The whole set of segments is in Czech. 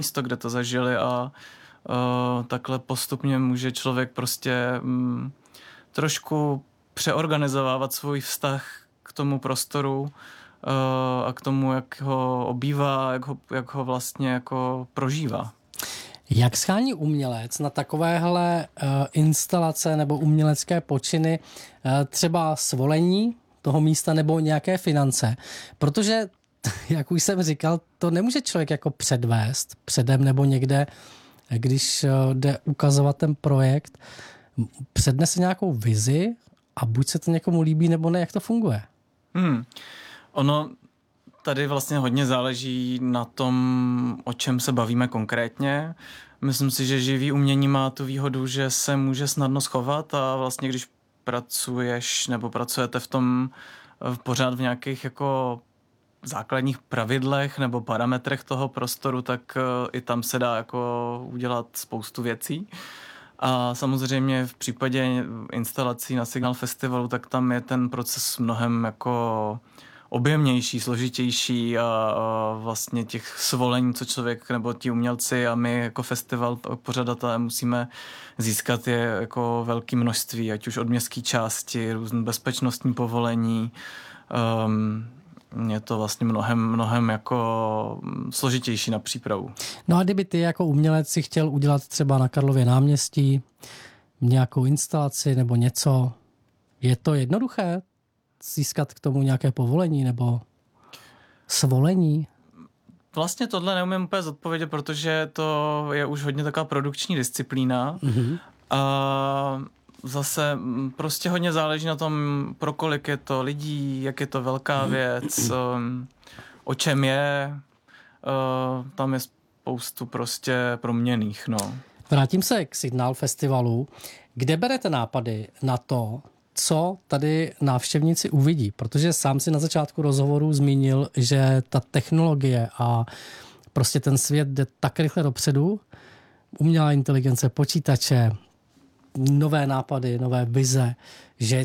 místo, kde to zažili a takhle postupně může člověk prostě trošku přeorganizovávat svůj vztah k tomu prostoru a k tomu, jak ho obývá, jak ho vlastně jako prožívá. Jak schání umělec na takovéhle instalace nebo umělecké počiny třeba svolení toho místa nebo nějaké finance? Protože, jak už jsem říkal, to nemůže člověk jako předvést předem nebo někde, když jde ukazovat ten projekt, přednese nějakou vizi a buď se to někomu líbí nebo ne, jak to funguje? Ono tady vlastně hodně záleží na tom, o čem se bavíme konkrétně. Myslím si, že živý umění má tu výhodu, že se může snadno schovat a vlastně když pracuješ nebo pracujete pořád v nějakých jako základních pravidlech nebo parametrech toho prostoru, tak i tam se dá jako udělat spoustu věcí. A samozřejmě v případě instalací na Signál Festivalu, tak tam je ten proces mnohem jako objemnější, složitější a vlastně těch svolení, co člověk nebo ti umělci a my jako festival pořadatelé musíme získat je jako velké množství, ať už od městské části, různé bezpečnostní povolení. Je to vlastně mnohem jako složitější na přípravu. No a kdyby ty jako umělec si chtěl udělat třeba na Karlově náměstí nějakou instalaci nebo něco, je to jednoduché získat k tomu nějaké povolení nebo svolení? Vlastně tohle neumím úplně zodpovědět, protože to je už hodně taková produkční disciplína. A zase prostě hodně záleží na tom, pro kolik je to lidí, jak je to velká věc, o čem je. Tam je spoustu prostě proměnných, no. Vrátím se k Signál Festivalu. Kde berete nápady na to, co tady návštěvníci uvidí? Protože sám si na začátku rozhovoru zmínil, že ta technologie a prostě ten svět jde tak rychle dopředu. Umělá inteligence, počítače, nové nápady, nové vize, že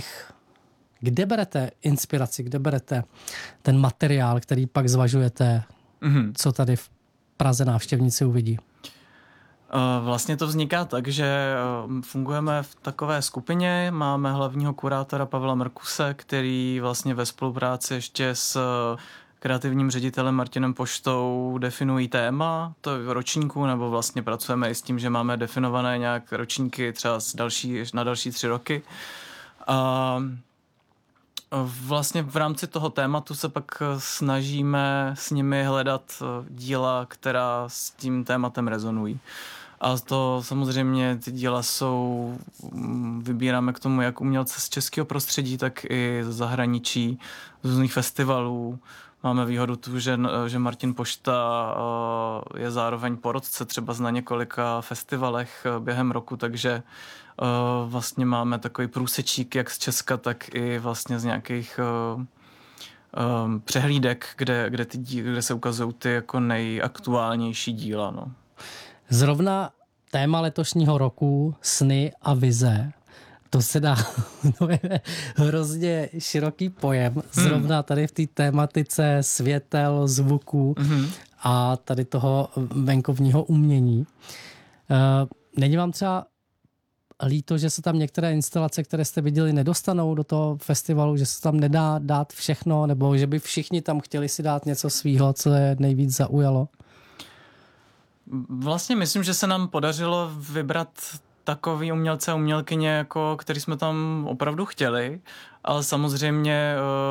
kde berete inspiraci, kde berete ten materiál, který pak zvažujete, co tady v Praze návštěvníci uvidí? Vlastně to vzniká tak, že fungujeme v takové skupině, máme hlavního kurátora Pavla Mrkuse, který vlastně ve spolupráci ještě s kreativním ředitelem Martinem Poštou definují téma to ročníku, nebo vlastně pracujeme i s tím, že máme definované nějak ročníky třeba na další 3 roky. A vlastně v rámci toho tématu se pak snažíme s nimi hledat díla, která s tím tématem rezonují. A to samozřejmě ty díla vybíráme k tomu jak umělce z českého prostředí, tak i z zahraničí, z různých festivalů. Máme výhodu tu, že Martin Pošta je zároveň porotce třeba na několika festivalech během roku, takže vlastně máme takový průsečík jak z Česka, tak i vlastně z nějakých přehlídek, kde se ukazují ty jako nejaktuálnější díla. No. Zrovna téma letošního roku sny a vize, to se dá, to je hrozně široký pojem, zrovna tady v té tématice světel, zvuků a tady toho venkovního umění. Není vám třeba líto, že se tam některé instalace, které jste viděli, nedostanou do toho festivalu, že se tam nedá dát všechno, nebo že by všichni tam chtěli si dát něco svýho, co je nejvíc zaujalo? Vlastně myslím, že se nám podařilo vybrat takový umělce a umělkyně, jako, který jsme tam opravdu chtěli, ale samozřejmě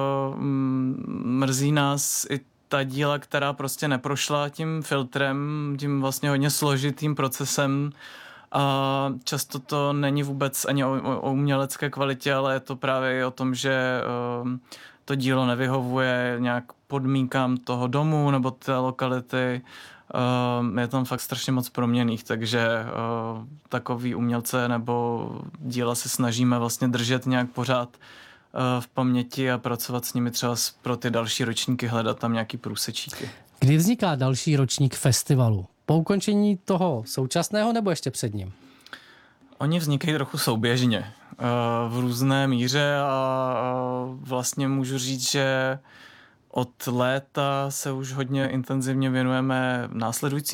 mrzí nás i ta díla, která prostě neprošla tím filtrem, tím vlastně hodně složitým procesem a často to není vůbec ani o umělecké kvalitě, ale je to právě i o tom, že to dílo nevyhovuje nějak podmínkám toho domu nebo té lokality. Je tam fakt strašně moc proměnných, takže takový umělce nebo díla se snažíme vlastně držet nějak pořád v paměti a pracovat s nimi třeba pro ty další ročníky, hledat tam nějaký průsečíky. Kdy vzniká další ročník festivalu? Po ukončení toho současného nebo ještě před ním? Oni vznikají trochu souběžně, v různé míře a vlastně můžu říct, že od léta se už hodně intenzivně věnujeme následující